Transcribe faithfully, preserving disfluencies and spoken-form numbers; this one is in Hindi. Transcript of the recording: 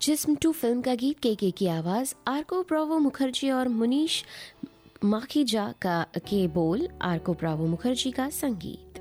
जिस्म टू फिल्म का गीत के के की आवाज़, आर्को ब्रावो मुखर्जी और मुनीश माखीजा का के बोल, आर्को ब्रावो मुखर्जी का संगीत।